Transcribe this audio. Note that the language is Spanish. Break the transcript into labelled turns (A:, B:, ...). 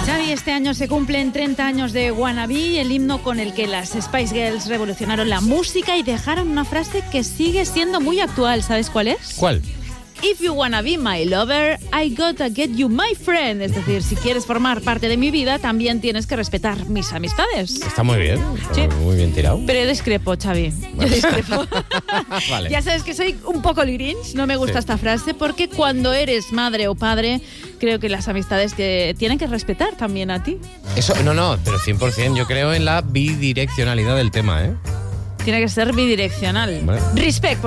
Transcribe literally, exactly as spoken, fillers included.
A: Xavi, este año se cumplen treinta años de Wannabe, el himno con el que las Spice Girls revolucionaron la música y dejaron una frase que sigue siendo muy actual. ¿Sabes cuál es?
B: ¿Cuál?
A: If you wanna be my lover, I gotta get you my friend. Es decir, si quieres formar parte de mi vida, también tienes que respetar mis amistades.
B: Está muy bien,
A: Sí.
B: muy bien tirado.
A: Pero yo discrepo, Xavi. Yo discrepo.
B: Vale.
A: Ya sabes que soy un poco Grinch, no me gusta
B: Sí.
A: esta frase, porque cuando eres madre o padre, creo que las amistades que tienen que respetar también a ti.
B: Eso, no, no, pero cien por ciento yo creo en la bidireccionalidad del tema, ¿eh?
A: Tiene que ser bidireccional.
B: Vale.
A: Respect.